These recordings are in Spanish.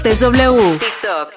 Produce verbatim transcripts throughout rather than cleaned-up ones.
Deportes W. TikTok.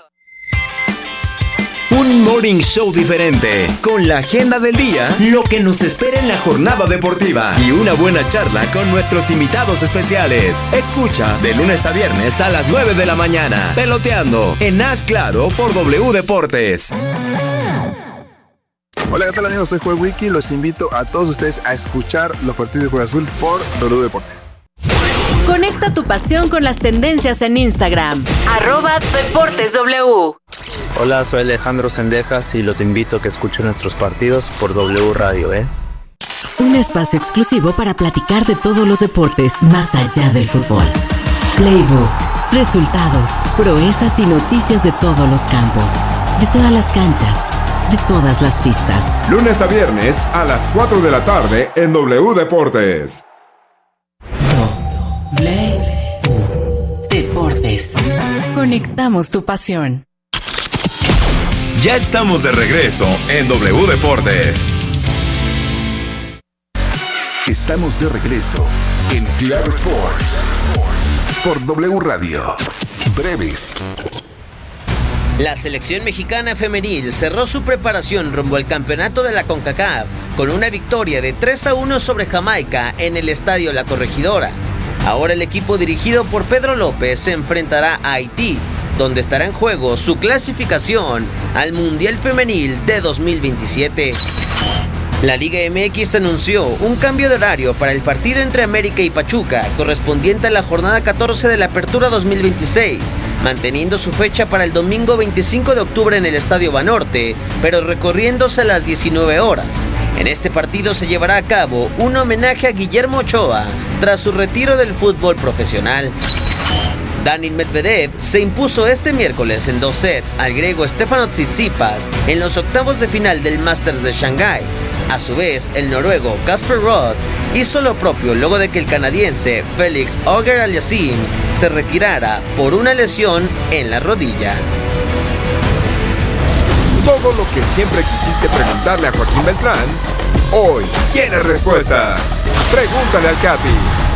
Un morning show diferente, con la agenda del día, lo que nos espera en la jornada deportiva y una buena charla con nuestros invitados especiales. Escucha de lunes a viernes a las nueve de la mañana, Peloteando, en Haz Claro por W Deportes. Hola, ¿qué tal amigos? Soy Joel Wiki, los invito a todos ustedes a escuchar los partidos de Cruz Azul por W Deportes. Conecta tu pasión con las tendencias en Instagram, arroba Deportes W. Hola, soy Alejandro Sendejas y los invito a que escuchen nuestros partidos por W Radio, ¿eh? Un espacio exclusivo para platicar de todos los deportes más allá del fútbol. Playbook, resultados, proezas y noticias de todos los campos, de todas las canchas, de todas las pistas. Lunes a viernes a las cuatro de la tarde en W Deportes. W Deportes. Conectamos tu pasión. Ya estamos de regreso en W Deportes. Estamos de regreso en Claro Sports por W Radio. Breves. La selección mexicana femenil cerró su preparación rumbo al campeonato de la CONCACAF con una victoria de tres a uno sobre Jamaica en el Estadio La Corregidora. Ahora el equipo dirigido por Pedro López se enfrentará a Haití, donde estará en juego su clasificación al Mundial Femenil de dos mil veintisiete. La Liga M X anunció un cambio de horario para el partido entre América y Pachuca, correspondiente a la jornada catorce de la Apertura dos mil veintiséis, manteniendo su fecha para el domingo veinticinco de octubre en el Estadio Banorte, pero recorriéndose a las diecinueve horas. En este partido se llevará a cabo un homenaje a Guillermo Ochoa tras su retiro del fútbol profesional. Daniil Medvedev se impuso este miércoles en dos sets al griego Stefanos Tsitsipas en los octavos de final del Masters de Shanghái. A su vez, el noruego Casper Ruud hizo lo propio luego de que el canadiense Félix Auger-Aliassime se retirara por una lesión en la rodilla. Todo lo que siempre quisiste preguntarle a Joaquín Beltrán, hoy tiene respuesta. Pregúntale al Capi.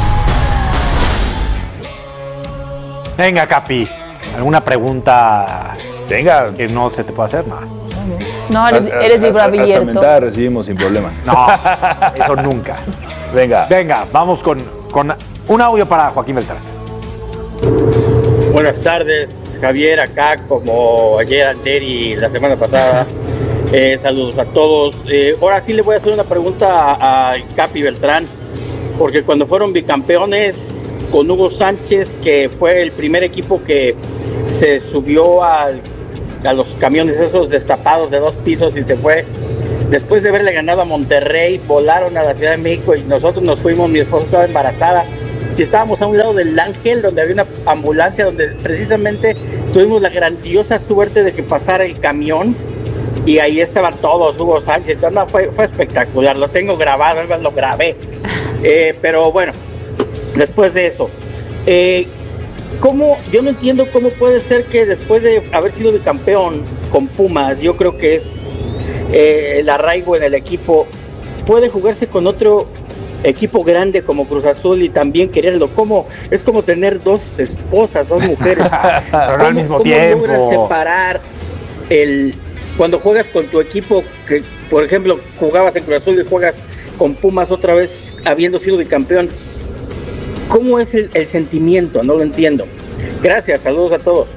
Venga, Capi, ¿alguna pregunta Venga. que no se te pueda hacer? No, no eres, eres libro abierto. Hasta mentada recibimos sin problema. No, eso nunca. Venga. Venga, vamos con, con un audio para Joaquín Beltrán. Buenas tardes, Javier, acá como ayer, anterior y la semana pasada. Eh, saludos a todos. Eh, ahora sí le voy a hacer una pregunta a, a Capi Beltrán, porque cuando fueron bicampeones con Hugo Sánchez, que fue el primer equipo que se subió al, a los camiones esos destapados de dos pisos y se fue, después de haberle ganado a Monterrey, volaron a la Ciudad de México y nosotros nos fuimos, mi esposa estaba embarazada y estábamos a un lado del Ángel, donde había una ambulancia, donde precisamente tuvimos la grandiosa suerte de que pasara el camión y ahí estaban todos, Hugo Sánchez. Entonces, no, fue, fue espectacular, lo tengo grabado, lo grabé, eh, pero bueno, después de eso, eh, ¿cómo? Yo no entiendo cómo puede ser que después de haber sido bicampeón con Pumas, yo creo que es eh, el arraigo en el equipo, puede jugarse con otro equipo grande como Cruz Azul y también quererlo. ¿Cómo? Es como tener dos esposas, dos mujeres. Pero no al mismo ¿cómo tiempo. logras separar el cuando juegas con tu equipo, que por ejemplo jugabas en Cruz Azul y juegas con Pumas otra vez habiendo sido bicampeón? ¿Cómo es el, el sentimiento? No lo entiendo. Gracias, saludos a todos.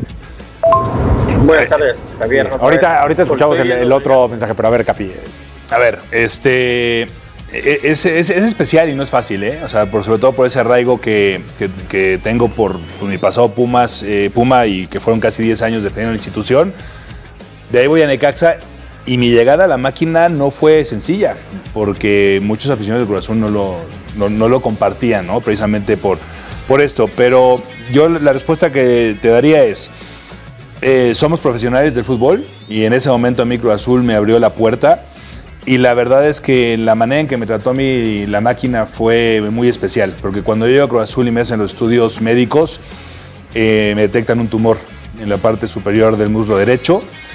Buenas tardes, Javier. Sí, ahorita, ahorita escuchamos el, el otro mensaje, pero a ver, Capi. A ver, este... Es, es, es especial y no es fácil, ¿eh? O sea, por, sobre todo por ese arraigo que, que, que tengo por, por mi pasado Pumas, eh, Puma y que fueron casi diez años defendiendo la institución. De ahí voy a Necaxa y mi llegada a la máquina no fue sencilla porque muchos aficionados de Cruz Azul no lo, no, no lo compartían, ¿no? Precisamente por, por esto. Pero yo la respuesta que te daría es, eh, somos profesionales del fútbol y en ese momento a mí Cruz Azul me abrió la puerta. Y la verdad es que la manera en que me trató a mí la máquina fue muy especial, porque cuando yo llego a Cruz Azul y me hacen los estudios médicos, eh, me detectan un tumor en la parte superior del muslo derecho,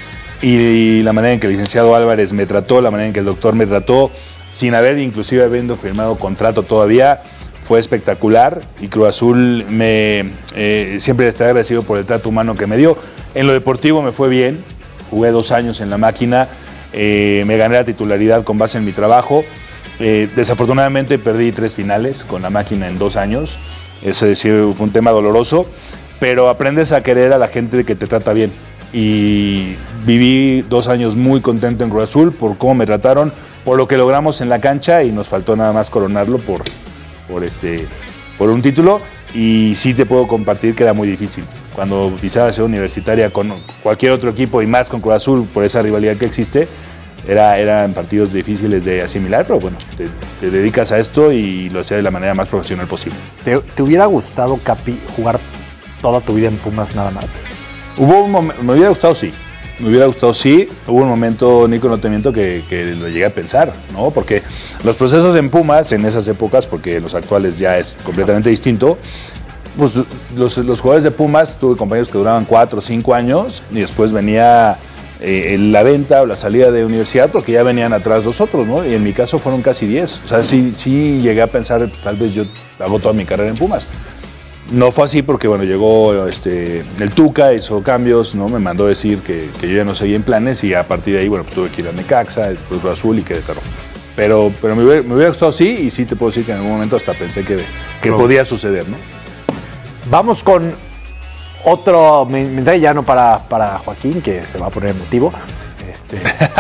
y la manera en que el licenciado Álvarez me trató, la manera en que el doctor me trató, sin haber inclusive habiendo firmado contrato todavía, fue espectacular y Cruz Azul me eh, siempre estoy agradecido por el trato humano que me dio. En lo deportivo me fue bien, jugué dos años en la máquina, eh, me gané la titularidad con base en mi trabajo. Eh, desafortunadamente perdí tres finales con la máquina en dos años, eso sí, fue un tema doloroso, pero aprendes a querer a la gente que te trata bien. Y viví dos años muy contento en Cruz Azul por cómo me trataron, por lo que logramos en la cancha y nos faltó nada más coronarlo por, por, este, por un título. Y sí te puedo compartir que era muy difícil. Cuando pisaba Ciudad Universitaria con cualquier otro equipo y más con Cruz Azul por esa rivalidad que existe, era, eran partidos difíciles de asimilar, pero bueno, te, te dedicas a esto y lo hacías de la manera más profesional posible. ¿Te, te hubiera gustado, Capi, jugar toda tu vida en Pumas nada más? Hubo un momento, me hubiera gustado sí, me hubiera gustado sí, hubo un momento, Nico, no te miento, que, que lo llegué a pensar, ¿no? Porque los procesos en Pumas, en esas épocas, porque en los actuales ya es completamente distinto, pues los, los jugadores de Pumas, tuve compañeros que duraban cuatro o cinco años y después venía eh, la venta o la salida de universidad porque ya venían atrás los otros, ¿no? Y en mi caso fueron casi diez, o sea, sí, sí llegué a pensar, tal vez yo hago toda mi carrera en Pumas. No fue así porque, bueno, llegó este, el Tuca, hizo cambios, ¿no? Me mandó decir que, que yo ya no seguía en planes y a partir de ahí, bueno, pues tuve que ir a Necaxa, después Cruz Azul y Querétaro. Pero, pero me, hubiera, me hubiera gustado sí y sí te puedo decir que en algún momento hasta pensé que, que no. podía suceder, ¿no? Vamos con otro mensaje ya no para, para Joaquín, que se va a poner emotivo. Este...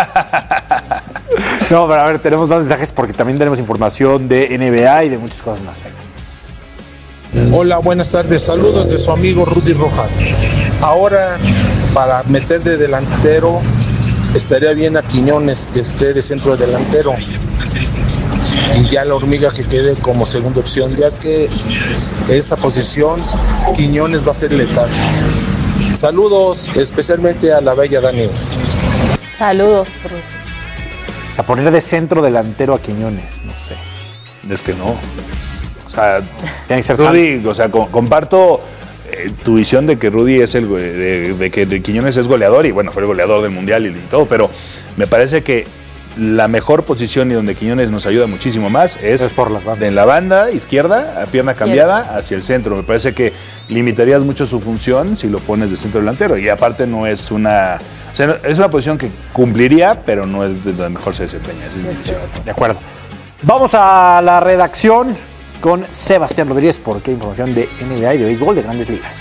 no, pero a ver, tenemos más mensajes porque también tenemos información de N B A y de muchas cosas más. Venga. Hola, buenas tardes. Saludos de su amigo Rudy Rojas. Ahora, para meter de delantero, estaría bien a Quiñones que esté de centro delantero. Y ya la Hormiga que quede como segunda opción, ya que esa posición Quiñones va a ser letal. Saludos, especialmente a la bella Dani. Saludos, Rudy. O sea, poner de centro delantero a Quiñones, no sé. Es que no. O sea, tiene que ser Rudy, o sea, co- comparto eh, tu visión de que Rudy es el de, de que de Quiñones es goleador y bueno, fue el goleador del mundial y, y todo, pero me parece que la mejor posición y donde Quiñones nos ayuda muchísimo más es, es por las bandas. De en la banda izquierda, a pierna cambiada hacia el centro. Me parece que limitarías mucho su función si lo pones de centro delantero y aparte no es una, o sea, es una posición que cumpliría, pero no es de donde mejor se desempeña. Es de acuerdo. Vamos a la redacción con Sebastián Rodríguez, porque hay información de N B A y de béisbol de Grandes Ligas.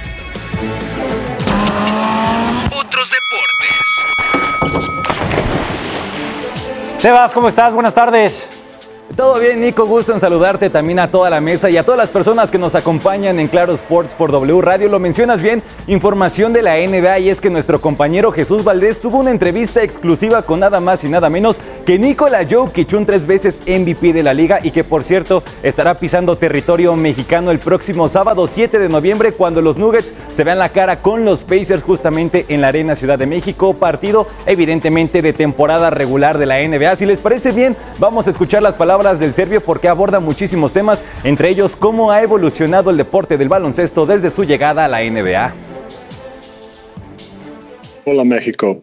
Otros deportes. Sebas, ¿cómo estás? Buenas tardes. Todo bien, Nico, gusto en saludarte también a toda la mesa y a todas las personas que nos acompañan en Claro Sports por W Radio. Lo mencionas bien, información de la N B A y es que nuestro compañero Jesús Valdés tuvo una entrevista exclusiva con nada más y nada menos que Nikola Jokic, un tres veces M V P de la liga y que por cierto estará pisando territorio mexicano el próximo sábado siete de noviembre cuando los Nuggets se vean la cara con los Pacers justamente en la Arena Ciudad de México, partido evidentemente de temporada regular de la N B A. Si les parece bien, vamos a escuchar las palabras del serbio porque aborda muchísimos temas, entre ellos cómo ha evolucionado el deporte del baloncesto desde su llegada a la N B A. Hola México.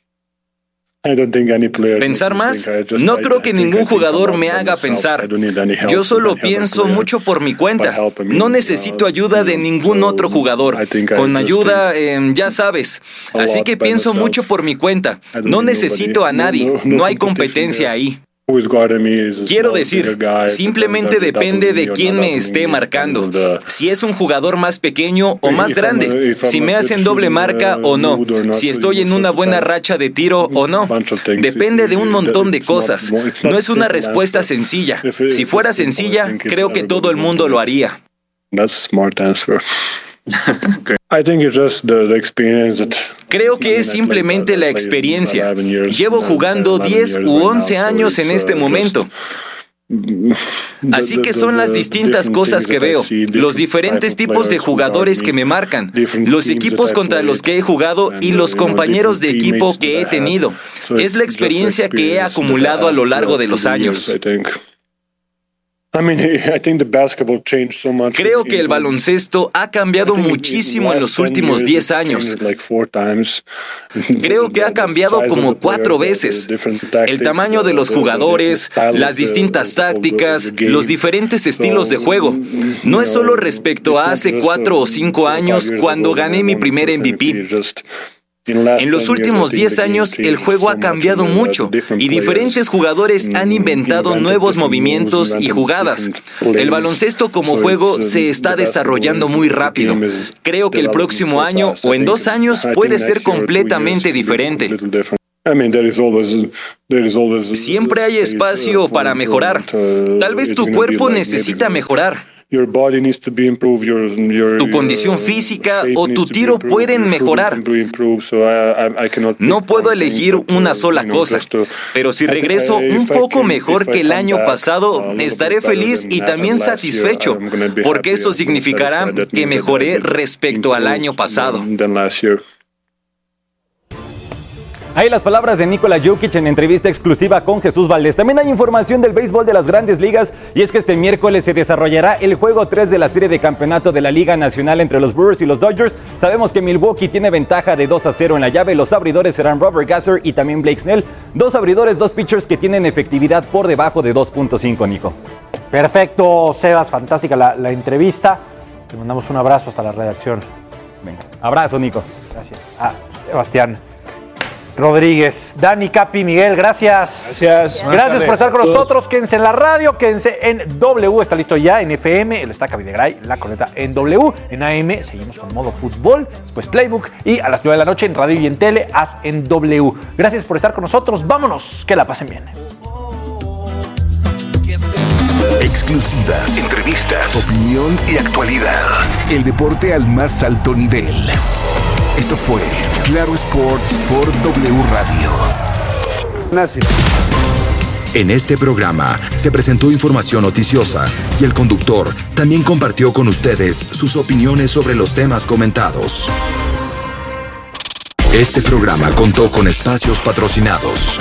Pensar más, no creo que ningún jugador me haga pensar. Yo solo pienso mucho por mi cuenta. No necesito ayuda de ningún otro jugador. Con ayuda, eh, ya sabes. Así que pienso mucho por mi cuenta. No necesito a nadie. No hay competencia ahí. Quiero decir, simplemente depende de quién me esté marcando. Si es un jugador más pequeño o más grande, si me hacen doble marca o no, si estoy en una buena racha de tiro o no. Depende de un montón de cosas. No es una respuesta sencilla. Si fuera sencilla, creo que todo el mundo lo haría. Creo que es simplemente la experiencia. Llevo jugando diez u once años en este momento. Así que son las distintas cosas que veo, los diferentes tipos de jugadores que me marcan, los equipos contra los que he jugado y los compañeros de equipo que he tenido. Es la experiencia que he acumulado a lo largo de los años. Creo que el baloncesto ha cambiado muchísimo en los últimos diez años. Creo que ha cambiado como cuatro veces. El tamaño de los jugadores, las distintas tácticas, los diferentes estilos de juego. No es solo respecto a hace cuatro o cinco años cuando gané mi primer M V P. En los últimos diez años el juego ha cambiado mucho y diferentes jugadores han inventado nuevos movimientos y jugadas. El baloncesto como juego se está desarrollando muy rápido. Creo que el próximo año o en dos años puede ser completamente diferente. Siempre hay espacio para mejorar. Tal vez tu cuerpo necesita mejorar. Tu condición física o tu tiro pueden mejorar. No puedo elegir una sola cosa, pero si regreso un poco mejor que el año pasado, estaré feliz y también satisfecho, porque eso significará que mejoré respecto al año pasado. Ahí las palabras de Nikola Jokic en entrevista exclusiva con Jesús Valdés. También hay información del béisbol de las Grandes Ligas y es que este miércoles se desarrollará el juego tres de la serie de campeonato de la Liga Nacional entre los Brewers y los Dodgers. Sabemos que Milwaukee tiene ventaja de dos a cero en la llave. Los abridores serán Robert Gasser y también Blake Snell. Dos abridores, dos pitchers que tienen efectividad por debajo de dos punto cinco, Nico. Perfecto, Sebas, fantástica la, la entrevista. Te mandamos un abrazo hasta la redacción. Venga, abrazo, Nico. Gracias. Ah, Sebastián Rodríguez, Dani, Capi, Miguel, gracias. Gracias. Gracias por estar con nosotros. Quédense en la radio, quédense en W. Está listo ya en F M. El está Cavidegray, la corneta en W. En A M seguimos con modo fútbol, después Playbook. Y a las nueve de la noche en radio y en tele, haz en W. Gracias por estar con nosotros. Vámonos, que la pasen bien. Exclusivas, entrevistas, opinión y actualidad. El deporte al más alto nivel. Esto fue Claro Sports por W Radio. Gracias. En este programa se presentó información noticiosa y el conductor también compartió con ustedes sus opiniones sobre los temas comentados. Este programa contó con espacios patrocinados.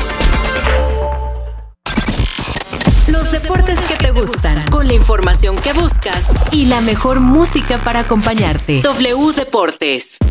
Los deportes que te gustan, con la información que buscas y la mejor música para acompañarte. W Deportes.